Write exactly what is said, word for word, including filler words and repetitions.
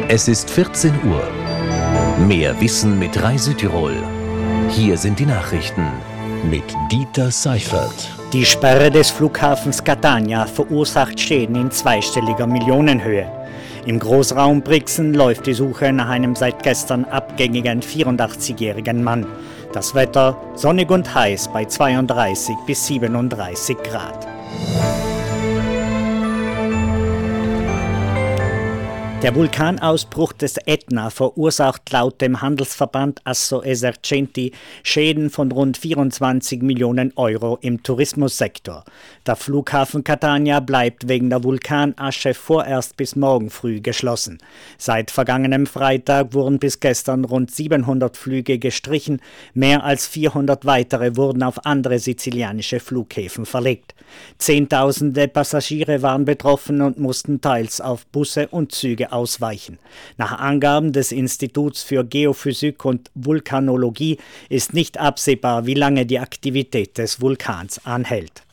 Es ist vierzehn Uhr. Mehr Wissen mit Reise-Tirol. Hier sind die Nachrichten mit Dieter Seifert. Die Sperre des Flughafens Catania verursacht Schäden in zweistelliger Millionenhöhe. Im Großraum Brixen läuft die Suche nach einem seit gestern abgängigen vierundachtzigjährigen Mann. Das Wetter sonnig und heiß bei zweiunddreißig bis siebenunddreißig Grad. Der Vulkanausbruch des Ätna verursacht laut dem Handelsverband Assoesercenti Schäden von rund vierundzwanzig Millionen Euro im Tourismussektor. Der Flughafen Catania bleibt wegen der Vulkanasche vorerst bis morgen früh geschlossen. Seit vergangenem Freitag wurden bis gestern rund siebenhundert Flüge gestrichen, mehr als vierhundert weitere wurden auf andere sizilianische Flughäfen verlegt. Zehntausende Passagiere waren betroffen und mussten teils auf Busse und Züge ausweichen. Nach Angaben des Instituts für Geophysik und Vulkanologie ist nicht absehbar, wie lange die Aktivität des Vulkans anhält.